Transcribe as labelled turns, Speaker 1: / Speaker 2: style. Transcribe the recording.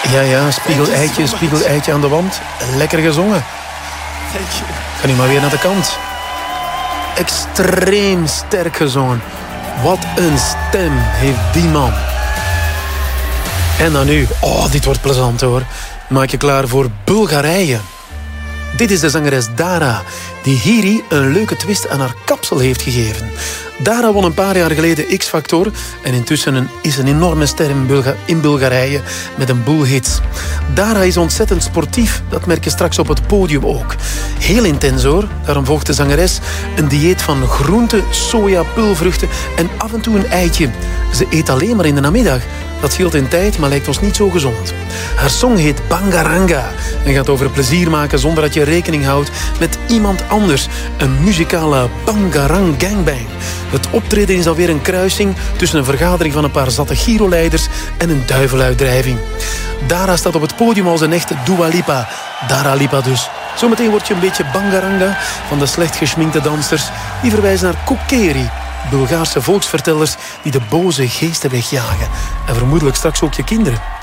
Speaker 1: Ja, spiegel-eitje aan de wand. Lekker gezongen. Ga nu maar weer naar de kant. Extreem sterk gezongen. Wat een stem heeft die man. En dan nu. Oh, dit wordt plezant hoor. Maak je klaar voor Bulgarije. Dit is de zangeres Dara, die Hiri een leuke twist aan haar kapsel heeft gegeven. Dara won een paar jaar geleden X-Factor en intussen is een enorme ster in Bulgarije met een boel hits. Dara is ontzettend sportief, dat merk je straks op het podium ook. Heel intens hoor, daarom volgt de zangeres een dieet van groenten, soja, pulvruchten en af en toe een eitje. Ze eet alleen maar in de namiddag. Dat scheelt in tijd, maar lijkt ons niet zo gezond. Haar song heet Bangaranga en gaat over plezier maken zonder dat je rekening houdt met iemand anders. Een muzikale Bangarang gangbang. Het optreden is alweer een kruising tussen een vergadering van een paar zatte Giro-leiders en een duiveluitdrijving. Dara staat op het podium als een echte Dua Lipa. Dara Lipa dus. Zometeen word je een beetje Bangaranga van de slecht geschminkte dansers die verwijzen naar Kokeri. Bulgaarse volksvertellers die de boze geesten wegjagen. En vermoedelijk straks ook je kinderen.